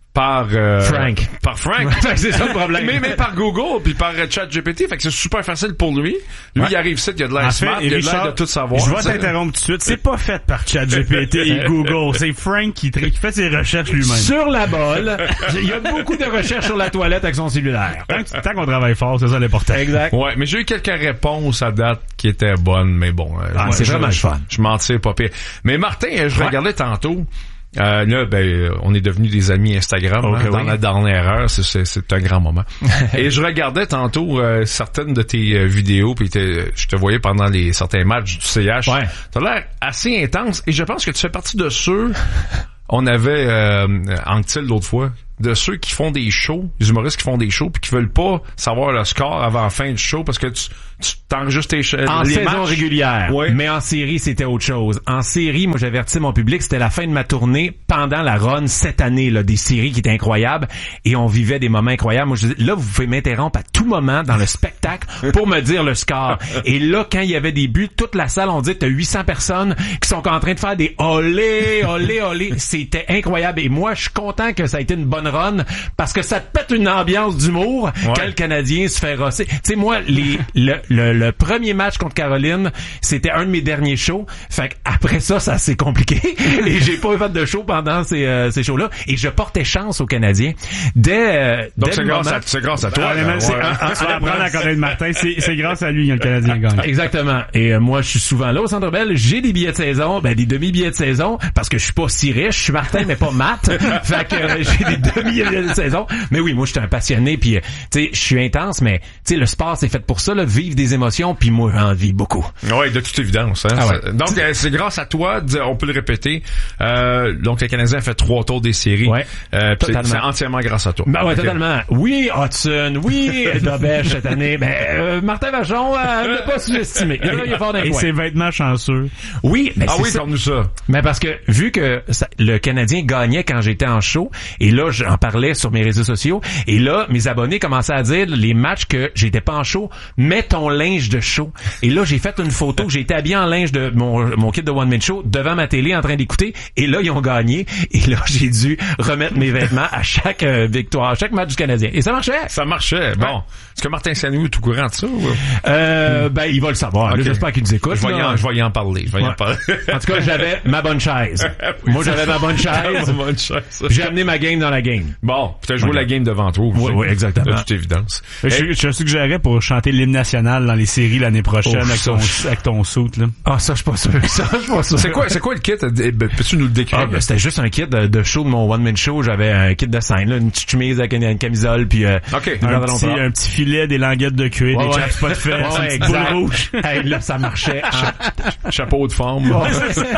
par euh, Frank. Par Frank. C'est ça le problème. mais, mais par Google puis par ChatGPT. Fait que c'est super facile pour lui. Lui, ouais. il arrive ici, il a de l'air en smart, fait, il a de Richard, l'air de tout savoir. Je vais t'interrompre tout de suite. C'est pas fait par ChatGPT et Google. C'est Frank qui, qui fait ses recherches lui-même. Sur la balle. Il y a beaucoup de recherches sur la toilette avec son cellulaire. Tant, tant qu'on travaille fort, c'est ça l'important. Exact. Ouais, mais j'ai eu quelques réponses à date qui étaient bonnes, mais bon. Euh, ah, ouais, c'est je, vraiment je, fun. Je m'en tire pas pire. Mais Martin, je ouais. regardais tantôt. Euh, là, ben, on est devenus des amis Instagram okay, hein, dans oui. la dernière heure. C'est, c'est, c'est un grand moment. Et je regardais tantôt euh, certaines de tes euh, vidéos, puis je te voyais pendant les certains matchs du C H. Ouais. T'as l'air assez intense, et je pense que tu fais partie de ceux. On avait euh, Anctil l'autre fois, de ceux qui font des shows, les humoristes qui font des shows puis qui veulent pas savoir le score avant la fin du show parce que tu, tu t'enregistres tes shows. En les saison matchs. régulière. Ouais. Mais en série, c'était autre chose. En série, moi, j'avertis mon public, c'était la fin de ma tournée pendant la run cette année, là, des séries qui étaient incroyables et on vivait des moments incroyables. Moi, je dis, là, vous pouvez m'interrompre à tout moment dans le spectacle pour me dire le score. Et là, quand il y avait des buts, toute la salle, on dit que t'as huit cents personnes qui sont en train de faire des olé, olé, olé. C'était incroyable. Et moi, je suis content que ça a été une bonne run parce que ça te pète une ambiance d'humour ouais. quand le Canadien se fait rosser. Tu sais, moi, les, le, le, le premier match contre Caroline, c'était un de mes derniers shows. Fait qu'après ça, ça s'est compliqué et j'ai pas eu fait de show pendant ces, euh, ces shows-là. Et je portais chance aux Canadiens. Dès, euh, Donc, dès c'est, le grâce moment... à, c'est grâce à toi. Ah, là, c'est, ouais. on, on va apprendre à connaître Martin. C'est, c'est grâce à lui que le Canadien gagne. Exactement. Et euh, moi, je suis souvent là au Centre Bell. J'ai des billets de saison, ben des demi-billets de saison, parce que je suis pas si riche. Je suis Martin, mais pas Matt. Fait que euh, j'ai des demi-billets de saison. Mais oui, moi, je suis un passionné, puis tu sais, je suis intense, mais tu sais, le sport, c'est fait pour ça, là, vivre des émotions, puis moi, j'en vis beaucoup. Oui, de toute évidence. Hein. Ah ouais. Donc, euh, c'est grâce à toi, on peut le répéter. Euh, donc, le Canadien a fait trois tours des séries. Ouais. Euh, c'est, c'est entièrement grâce à toi. Ben ouais, okay. totalement. Oui, Hudson, oui, Dobèche cette année. Ben, euh, Martin Vachon, euh, ne pas sous-estimer. Là, il est fort d'un Et point. ses vêtements chanceux. Oui, mais ah c'est oui, ça. comme nous ça. Mais parce que, vu que ça, le Canadien gagnait quand j'étais en show, et là, j'en parlais sur mes réseaux sociaux, et là, mes abonnés commençaient à dire, les matchs que j'étais pas en show, mets ton linge de show. Et là, j'ai fait une photo, j'ai été habillé en linge de mon, mon kit de One Man Show devant ma télé en train d'écouter, et là, ils ont gagné, et là, j'ai dû remettre mes vêtements à chaque euh, victoire, à chaque match du Canadien. Et ça marchait. Ça marchait. Bon. Ouais. Est-ce que Martin Saint-Louis est au courant de ça? Ou... Euh, ben, il va le savoir. Okay. Là, j'espère qu'il nous écoute. Je vais, y en, je vais y en parler. Je vais ouais. y en parler. En tout cas, j'avais ma bonne chaise. Oui, Moi, j'avais ma bonne chaise. ma bonne chaise. J'ai amené ma game dans la game. Bon, puis t'as joué okay. la game devant toi. Oui, oui, exactement. De toute évidence. Je, je, je suggérerais pour chanter l'hymne national dans les séries l'année prochaine oh, avec, ton, je... avec ton suit, là. Ah, ça, je suis pas sûr. Ça, je suis pas sûr. C'est quoi, c'est quoi le kit? Peux-tu nous le décrire? Ah, ben, c'était juste un kit de, de show de mon one-man show. J'avais un kit de scène, là, une petite chemise avec une, une camisole, puis euh, okay. un, petit, un petit filet, des languettes de cuir, ouais, des ouais. chaps pas de fer, ouais, ouais, une boule rouge. Hey, là, ça marchait. Cha- chapeau de forme. Ouais,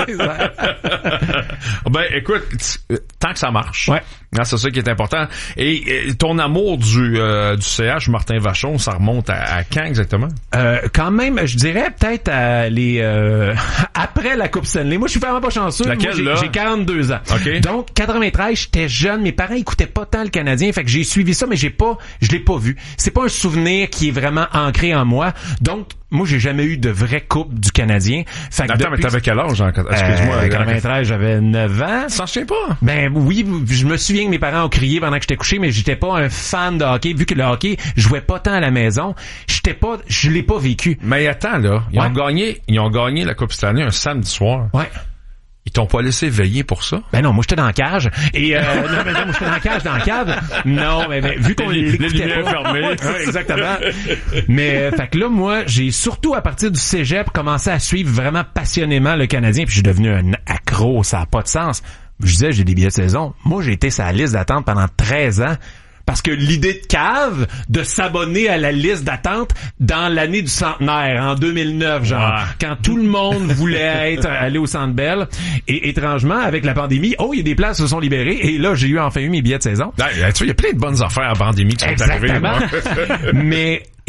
ben, écoute, tant que ça marche. Ouais. Hein, c'est ça qui est important. Et, et ton amour du, euh, du C H, Martin Vachon, ça remonte à, à quand exactement? Euh, quand même, je dirais peut-être à les euh, après la Coupe Stanley. Moi, je suis vraiment pas chanceux. Laquelle, Moi, j'ai, là? j'ai quarante-deux ans. Okay. Donc, quatre-vingt-treize, j'étais jeune. Mes parents écoutaient pas tant le Canadien. Fait que j'ai suivi ça, mais j'ai pas, je l'ai pas vu. C'est pas un souvenir qui est vraiment ancré en moi. Donc, moi, j'ai jamais eu de vraie coupe du Canadien. Fait que Attends, depuis... mais t'avais quel âge? Excuse-moi. Euh, quatre-vingt-treize, j'avais neuf ans. Ça se tient pas? Ben oui, je me souviens que mes parents ont crié pendant que j'étais couché, mais j'étais pas un fan de hockey. Vu que le hockey, je jouais pas tant à la maison, j'étais pas, je l'ai pas vécu. Mais attends, là. Ils ouais. ont gagné, ils ont gagné la Coupe Stanley un samedi soir. Ouais. Ils t'ont pas laissé veiller pour ça? Ben non, moi j'étais dans la cage. Et euh, non, mais non, moi j'étais dans la cage, dans la cave. Non, mais, mais vu qu'on les, l'écoutait les pas. fermées. Ouais, exactement. Mais euh, fait que là, moi, j'ai surtout à partir du cégep commencé à suivre vraiment passionnément le Canadien, puis je suis devenu un accro, ça a pas de sens. Je disais, j'ai des billets de saison. Moi, j'ai été sur la liste d'attente pendant treize ans. Parce que l'idée de cave de s'abonner à la liste d'attente dans l'année du centenaire, en deux mille neuf, genre, ouais. quand tout le monde voulait être aller au Centre Bell, et étrangement, avec la pandémie, oh, il y a des places qui se sont libérées, et là, j'ai eu enfin eu mes billets de saison. Ouais, tu vois, il y a plein de bonnes affaires en pandémie qui sont Exactement. arrivées. Mais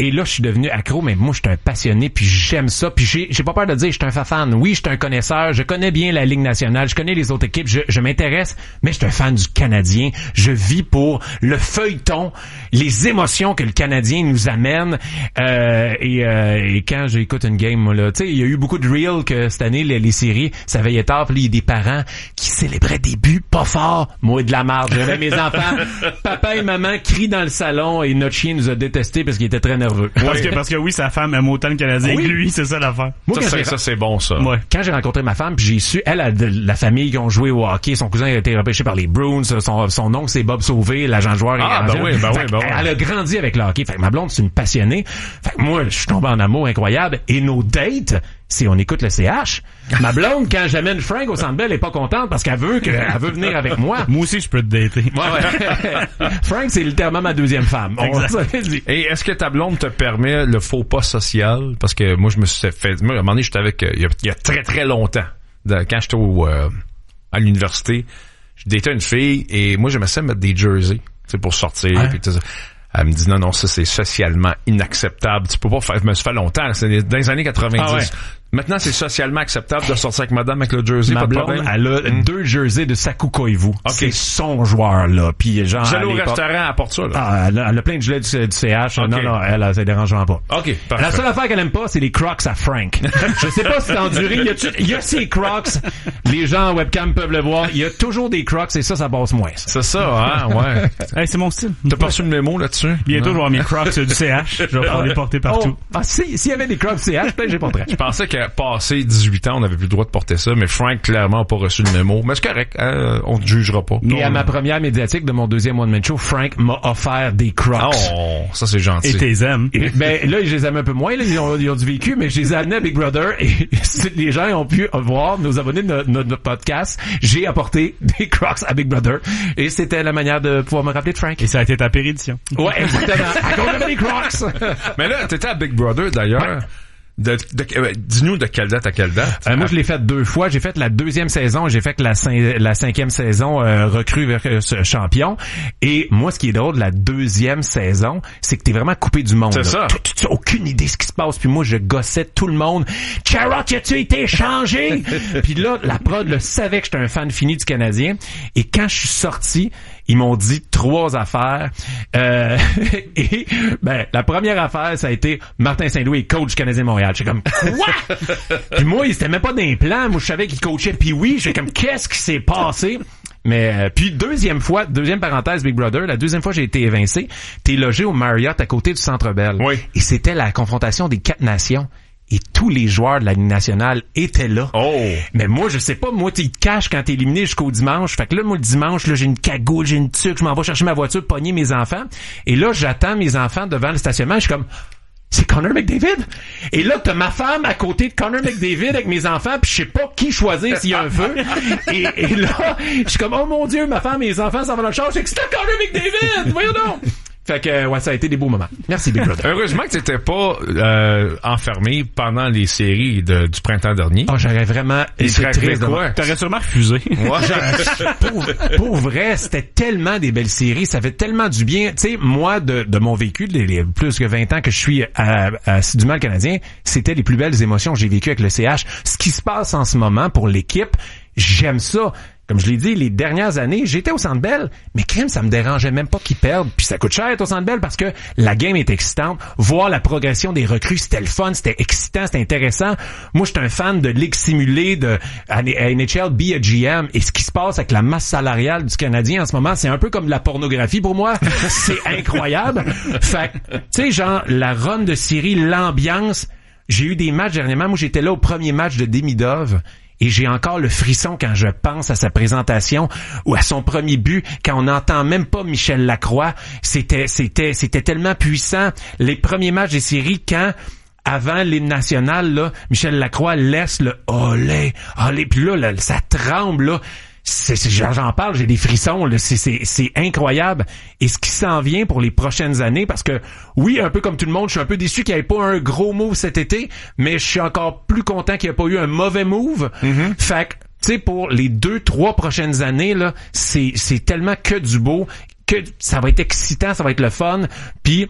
et là, je suis devenu accro, mais moi, je suis un passionné, puis j'aime ça, puis j'ai, j'ai pas peur de dire, je suis un fan. Oui, je suis un connaisseur, je connais bien la Ligue nationale, je connais les autres équipes, je, je m'intéresse, mais je suis un fan du Canadien. Je vis pour le feuilleton, les émotions que le Canadien nous amène, euh, et, euh, et quand j'écoute une game, moi, là, tu sais, il y a eu beaucoup de reels que cette année, les, les séries, ça veillait tard, puis il y a des parents qui célébraient des buts pas forts. Moi, de la marde. J'avais mes enfants, papa et maman crient dans le salon, et notre chien nous a détestés parce qu'il était très nerveux. Parce que, parce que oui, sa femme aime autant le Canadien oui. que lui, c'est ça l'affaire. Moi, ça, c'est, ça, c'est bon, ça. Ouais. Quand j'ai rencontré ma femme, puis j'ai su, elle a de la famille qui ont joué au hockey, son cousin a été repêché par les Bruins, son, son oncle c'est Bob Sauvé, l'agent de joueur. Ah, ben oui, ben oui, ben oui. Elle a grandi avec le hockey. Fait que ma blonde, c'est une passionnée. Fait que moi, je suis tombé en amour incroyable. Et nos dates, c'est on écoute le C H. Ma blonde, quand j'amène Frank au Centre Bell, elle est pas contente parce qu'elle veut que, elle veut venir avec moi. Moi aussi, je peux te dater. Ouais, ouais. Frank, c'est littéralement ma deuxième femme. On Et est-ce que ta blonde te permet le faux pas social? Parce que moi, je me suis fait... Moi, à un moment donné, j'étais avec... Il y a, il y a très, très longtemps, de, quand j'étais au, euh, à l'université, je datais une fille et moi, j'aimais ça mettre des jerseys, tu sais, pour sortir. Ouais. Puis tout ça. Elle me dit non, non, ça, c'est socialement inacceptable. Tu peux pas faire... Mais ça fait longtemps, c'est dans les années quatre-vingt-dix. Ah ouais. Maintenant, c'est socialement acceptable de sortir avec madame avec le jersey, ma pas de blonde, problème. elle a mm. deux jerseys de Saku Koivu. Okay. C'est son joueur, là. Puis genre, j'allais au restaurant, elle apporte ça, là. Ah, elle a, elle a plein de gilets du, du C H. Okay. Non, non, elle, elle, ça dérange vraiment pas. OK, parfait. La seule affaire qu'elle aime pas, c'est les Crocs à Frank. Je sais pas si c'est enduré. Il y a, il y a ces Crocs. Les gens en webcam peuvent le voir. Il y a toujours des Crocs et ça, ça passe moins. Ça. C'est ça, hein, ouais. Hey, c'est mon style. T'as pas reçu le mémo là-dessus? Bientôt, je vais avoir mes Crocs du C H. Je vais pouvoir les porter partout. Oh. Ah, si, s'il y avait des Crocs C H, peut-être j'ai pas prêt. Je pensais qu'à passer dix-huit ans, on n'avait plus le droit de porter ça, mais Frank, clairement, n'a pas reçu le mémo. Mais c'est correct, euh, on ne jugera pas. Et non, à ma première médiatique de mon deuxième one-man show, Frank m'a offert des Crocs. Oh, ça c'est gentil. Et t'es aimes. Et, ben, là, je les aime un peu moins, là, ils ont, ils ont du vécu, mais je les ai amenés à Big Brother et les gens ont pu voir, nos abonnés de notre, notre podcast, j'ai apporté des Crocs à Big Brother et c'était la manière de pouvoir me rappeler de Frank. Et ça a été ta pérédition. Ouais, exactement. À cause de des Crocs. Mais là, t'étais à Big Brother, d'ailleurs. Ouais. De, de, euh, dis-nous de quelle date à quelle date? Euh, moi, je l'ai fait deux fois. J'ai fait la deuxième saison, j'ai fait la, cin- la cinquième saison euh, recrue vers euh, champion. Et moi, ce qui est drôle de la deuxième saison, c'est que t'es vraiment coupé du monde. C'est là. ça. Tu n'as aucune idée de ce qui se passe. Puis moi, je gossais tout le monde. Chara, as-tu été échangé? Puis là, la prod le savait que j'étais un fan fini du Canadien. Et quand je suis sorti, ils m'ont dit trois affaires. Euh, et ben la première affaire, ça a été Martin Saint-Louis est coach du Canadien Montréal. J'étais comme quoi? Puis moi, il c'était même pas d'un plan. Moi, je savais qu'il coachait. Puis oui, j'étais comme qu'est-ce qui s'est passé? Mais euh, puis deuxième fois, deuxième parenthèse Big Brother, la deuxième fois j'ai été évincé. T'es logé au Marriott à côté du Centre Bell. Oui. Et c'était la confrontation des quatre nations. Et tous les joueurs de la Ligue nationale étaient là. Oh. Mais moi, je sais pas, moi, tu te caches quand t'es éliminé jusqu'au dimanche. Fait que là, moi, le dimanche, là, j'ai une cagoule, j'ai une tuque, je m'en vais chercher ma voiture, pogner mes enfants. Et là, j'attends mes enfants devant le stationnement, je suis comme, c'est Connor McDavid? Et là, t'as ma femme à côté de Connor McDavid avec mes enfants, puis je sais pas qui choisir s'il y a un feu. Et, et là, je suis comme, oh mon Dieu, ma femme et mes enfants s'en vont dans le char, c'est que c'est Connor McDavid! Voyons donc! Fait que, ouais, ça a été des beaux moments. Merci, Big Brother. Heureusement que t'étais pas euh, enfermé pendant les séries de, du printemps dernier. Oh, j'aurais vraiment été triste. T'aurais sûrement refusé. Ouais. pour, pour vrai, c'était tellement des belles séries. Ça fait tellement du bien. Tu sais, moi, de, de mon vécu, les, les plus que vingt ans que je suis à, à assidûment le Canadien, c'était les plus belles émotions que j'ai vécues avec le C H. Ce qui se passe en ce moment pour l'équipe, j'aime ça. Comme je l'ai dit, les dernières années, j'étais au Centre Bell, mais crime, ça me dérangeait même pas qu'ils perdent. Puis ça coûte cher être au Centre Bell parce que la game est excitante. Voir la progression des recrues, c'était le fun, c'était excitant, c'était intéressant. Moi, j'étais un fan de ligue simulée, de à N H L, be a G M. Et ce qui se passe avec la masse salariale du Canadien en ce moment, c'est un peu comme de la pornographie pour moi. C'est incroyable. Fait que, tu sais, genre, la run de série, l'ambiance. J'ai eu des matchs dernièrement. Moi, j'étais là au premier match de Demidov. Et j'ai encore le frisson quand je pense à sa présentation ou à son premier but, quand on n'entend même pas Michel Lacroix. C'était, c'était, c'était tellement puissant. Les premiers matchs des séries, quand, avant l'hymne national, là, Michel Lacroix laisse le olé, olé, puis là, là, ça tremble, là. C'est, c'est, j'en parle, j'ai des frissons, là. C'est, c'est, c'est incroyable. Et ce qui s'en vient pour les prochaines années, parce que, oui, un peu comme tout le monde, je suis un peu déçu qu'il n'y ait pas un gros move cet été, mais je suis encore plus content qu'il n'y ait pas eu un mauvais move. Mm-hmm. Fait que, tu sais, pour les deux, trois prochaines années, là, c'est, c'est tellement que du beau, que ça va être excitant, ça va être le fun. Puis,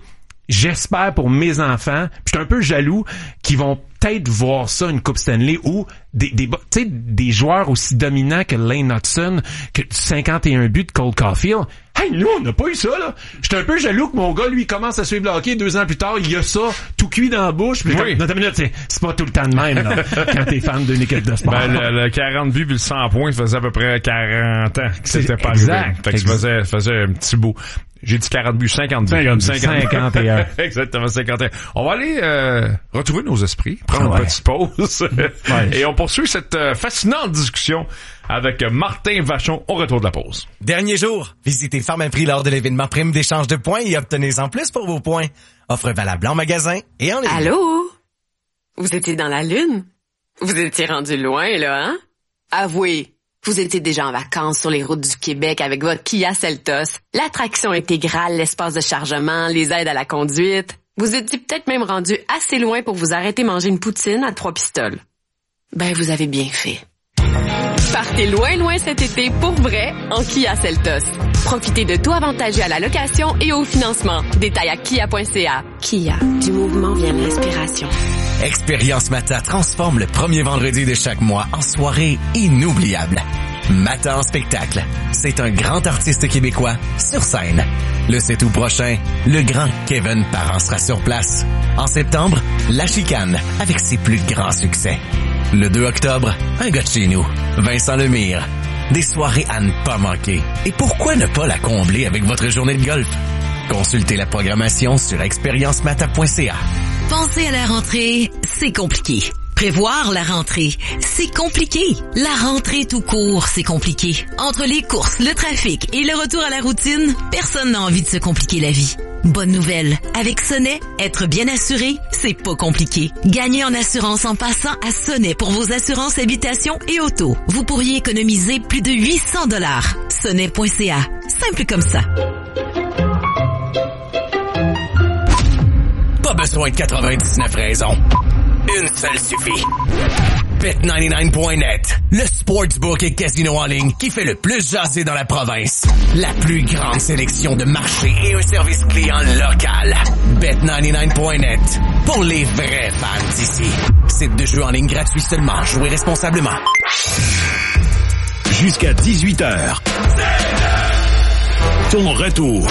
j'espère pour mes enfants, puis je suis un peu jaloux qu'ils vont peut-être voir ça, une Coupe Stanley, où des, des, tu sais, des joueurs aussi dominants que Lane Hutson, que cinquante et un buts de Cole Caulfield. Hey, nous, on n'a pas eu ça, là. J'étais un peu jaloux que mon gars, lui, commence à suivre le hockey deux ans plus tard, il a ça, tout cuit dans la bouche. Puis oui. Comme, dans minute, c'est, c'est pas tout le temps de même, là, quand t'es fan d'une équipe de sport. Ben, le, le quarante buts puis le cent points, ça faisait à peu près quarante ans que c'était pas exact, arrivé. Fait que ça faisait, ça faisait un petit bout. J'ai dit quarante buts, cinquante buts. cinquante, cinquante et un. Exactement, cinquante et un. On va aller euh, retrouver nos esprits, prendre ouais. une petite pause. Ouais. Et on poursuit cette euh, fascinante discussion avec Martin Vachon au retour de la pause. Dernier jour, visitez Pharmaprix lors de l'événement Prime d'échange de points et obtenez-en plus pour vos points. Offre valable en magasin et en ligne. Allô? Vous étiez dans la Lune? Vous étiez rendu loin, là, hein? Avouez, vous étiez déjà en vacances sur les routes du Québec avec votre Kia Seltos, l'attraction intégrale, l'espace de chargement, les aides à la conduite. Vous étiez peut-être même rendu assez loin pour vous arrêter manger une poutine à trois pistoles. Ben, vous avez bien fait. Partez loin, loin cet été pour vrai en Kia Seltos. Profitez de tout avantageux à la location et au financement. Détails à kia point c a. Kia, du mouvement vient l'inspiration. Expérience Mata transforme le premier vendredi de chaque mois en soirée inoubliable. Mata en spectacle. C'est un grand artiste québécois sur scène. Le sept août prochain, le grand Kevin Parent sera sur place. En septembre, La Chicane avec ses plus grands succès. Le deux octobre, un gars de chez nous, Vincent Lemire. Des soirées à ne pas manquer. Et pourquoi ne pas la combler avec votre journée de golf? Consultez la programmation sur expérience mata point c a. Penser à la rentrée, c'est compliqué. Prévoir la rentrée, c'est compliqué. La rentrée tout court, c'est compliqué. Entre les courses, le trafic et le retour à la routine, personne n'a envie de se compliquer la vie. Bonne nouvelle, avec Sonnet, être bien assuré, c'est pas compliqué. Gagnez en assurance en passant à Sonnet pour vos assurances habitation et auto. Vous pourriez économiser plus de huit cents dollars. Sonnet point c a. Simple comme ça. Pas besoin de quatre-vingt-dix-neuf raisons. Une seule suffit. Bet quatre-vingt-dix-neuf point net, le sportsbook et casino en ligne qui fait le plus jaser dans la province. La plus grande sélection de marchés et un service client local. Bet quatre-vingt-dix-neuf point net, pour les vrais fans d'ici. Site de jeu en ligne gratuit seulement. Jouez responsablement. Jusqu'à dix-huit heures. Ton retour.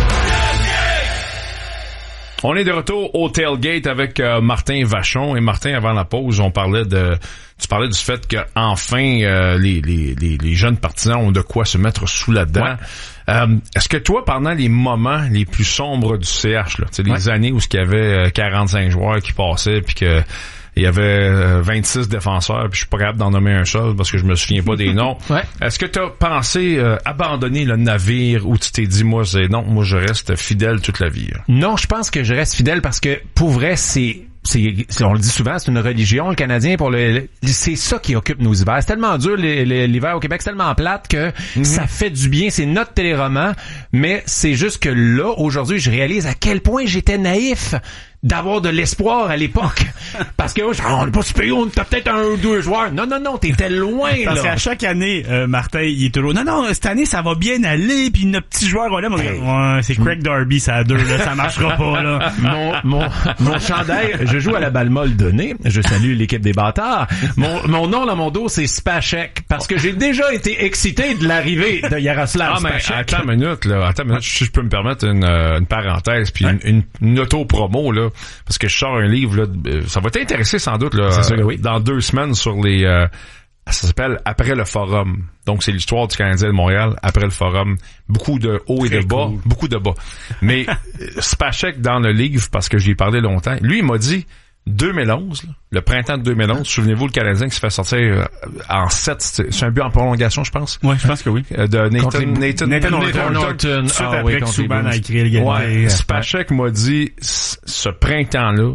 On est de retour au Tailgate avec euh, Martin Vachon. Et Martin, avant la pause, on parlait de, tu parlais du fait que enfin euh, les, les, les, les jeunes partisans ont de quoi se mettre sous la dent. Ouais. Euh, est-ce que toi, pendant les moments les plus sombres du C H, là, tu sais, les ouais. années où il y avait quarante-cinq joueurs qui passaient, puis que il y avait vingt-six défenseurs, puis je suis pas capable d'en nommer un seul parce que je me souviens pas des noms. Ouais. Est-ce que tu as pensé euh, abandonner le navire ou tu t'es dit, moi, c'est non, moi, je reste fidèle toute la vie? Hein? Non, je pense que je reste fidèle parce que, pour vrai, c'est... C'est, on le dit souvent, c'est une religion, le Canadien, pour le, le c'est ça qui occupe nos hivers. C'est tellement dur, les, les, l'hiver au Québec, c'est tellement plate que mm-hmm. ça fait du bien. C'est notre téléroman, mais c'est juste que là, aujourd'hui, je réalise à quel point j'étais naïf d'avoir de l'espoir à l'époque. Parce que, oh, on n'est pas super, on était peut-être un ou deux joueurs. Non, non, non, t'étais loin, Parce là. qu'à chaque année, euh, Martin, il est toujours, non, non, cette année, ça va bien aller, puis notre petit joueur, on l'aime. Hey. Ouais, c'est Craig Darby, ça a deux, là, ça marchera pas, là. Mon, mon, mon chandail, je joue à la balle molle donnée. Je salue l'équipe des bâtards. Mon, mon nom dans mon dos, c'est Spacek. Parce que j'ai déjà été excité de l'arrivée de Yaroslav ah, mais Spacek. Attends une minute, là. Attends une minute. Si je peux me permettre une, une parenthèse, puis ouais. une, une, une auto-promo, là. Parce que je sors un livre, là. Ça va t'intéresser sans doute, là. C'est sûr que oui. Dans deux semaines sur les, euh, ça s'appelle Après le Forum. Donc, c'est l'histoire du Canadien de Montréal après le Forum. Beaucoup de hauts et de bas. Cool. Beaucoup de bas. Mais Spacek, dans le livre, parce que j'y ai parlé longtemps, lui, il m'a dit, deux mille onze, là, le printemps de deux mille onze, souvenez-vous, le Canadien qui se fait sortir euh, en sept, c'est un but en prolongation, je pense. Ouais, je pense que oui. Euh, de Nathan, les... Nathan, Nathan, Nathan Nathan Norton. Suite Ah, après oui, que Subban a écrit le gagné. Ouais, Spacek m'a dit, ce printemps-là,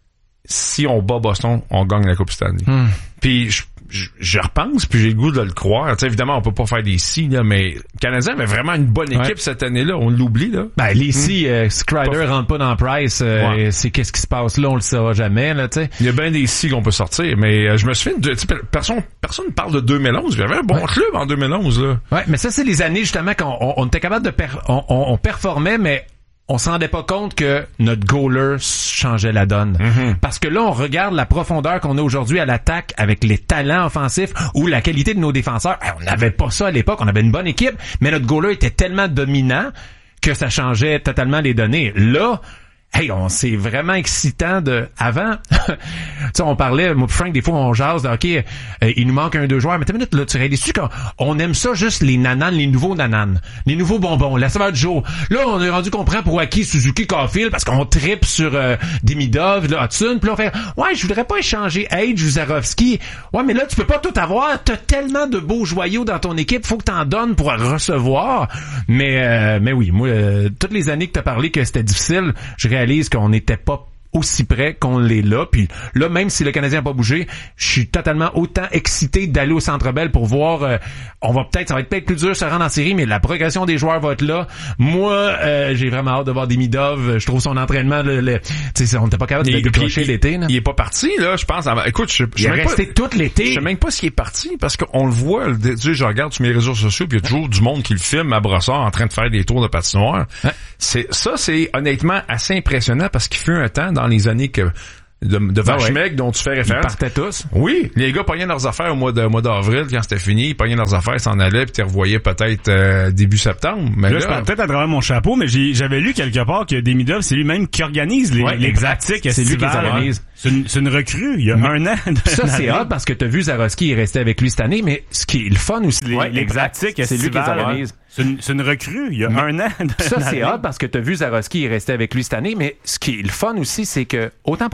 si on bat Boston, on gagne la Coupe Stanley. Hmm. Puis je, je, je repense, puis j'ai le goût de le croire. T'sais, évidemment, on peut pas faire des si, là, mais le Canadien avait vraiment une bonne équipe ouais. cette année-là. On l'oublie, là. Ben, les si, hmm. euh, Strider rentre pas dans Price, euh, ouais. c'est qu'est-ce qui se passe là, on le saura jamais, là, tu sais. Il y a bien des si qu'on peut sortir, mais euh, je me souviens de, personne, personne parle de deux mille onze. Il y avait un bon ouais. club en deux mille onze, là. Ouais, mais ça, c'est les années, justement, qu'on on, on était capable de, per, on, on, on performait, mais on se rendait pas compte que notre goaler changeait la donne. Mm-hmm. Parce que là, on regarde la profondeur qu'on a aujourd'hui à l'attaque avec les talents offensifs ou la qualité de nos défenseurs. On n'avait pas ça à l'époque. On avait une bonne équipe, mais notre goaler était tellement dominant que ça changeait totalement les données. Là, hey, on c'est vraiment excitant de avant. Tu sais, on parlait, moi, Frank, des fois on jase de OK, euh, il nous manque un deux joueurs, mais t'as une minute là, tu réalises qu'on on aime ça juste les nananes, les nouveaux nananes, les nouveaux bonbons, la saveur du jour. Là, on est rendu qu'on prend pour acquis Suzuki, Caulfield parce qu'on tripe sur euh, Demidov, là, Hudson, puis là on fait ouais, je voudrais pas échanger Age ou Zarovski. Ouais, mais là tu peux pas tout avoir, t'as tellement de beaux joyaux dans ton équipe, faut que t'en donnes pour recevoir. Mais euh, mais oui, moi euh, toutes les années que t'as parlé que c'était difficile, je réalise qu'on n'était pas aussi près qu'on l'est là. Puis là, même si le Canadien n'a pas bougé, je suis totalement autant excité d'aller au Centre Bell pour voir. Euh, on va peut-être, ça va être peut-être plus dur de se rendre en série, mais la progression des joueurs va être là. Moi, euh, j'ai vraiment hâte de voir Demidov. Je trouve son entraînement, le, le, on n'était pas capable de le décrocher l'été. Là. Il est pas parti, là, je pense. Écoute, je, je il est resté pas, tout l'été. Je sais même pas s'il est parti, parce qu'on le voit. Tu sais, je regarde sur mes réseaux sociaux, puis il y a toujours du monde qui le filme à Brossard en train de faire des tours de patinoire. Hein? C'est ça, c'est honnêtement assez impressionnant parce qu'il fut un temps dans les années que de, de vache ah ouais. mec dont tu fais référence. Ils partaient tous. Oui, les gars pognaient leurs affaires au mois de, au mois d'avril quand c'était fini, ils pognaient leurs affaires, ils s'en allaient puis tu les revoyais peut-être euh, début septembre. Mais là, là je parle peut-être à travers mon chapeau, mais j'ai, j'avais lu quelque part que Demidov, c'est lui-même qui organise les, ouais, les pratiques. C'est lui qui les organise. C'est une, c'est une recrue, il y a mais un an. Ça, c'est hot parce que t'as vu Zarovski est resté avec lui cette année, mais ce qui est le fun aussi, les, ouais, les pratiques, c'est lui qui les organise. C'est une, c'est une recrue, il y a mais un an. Ça, c'est hot parce que t'as vu Zarovski est resté avec lui cette année, mais ce qui est le fun aussi, c'est que autant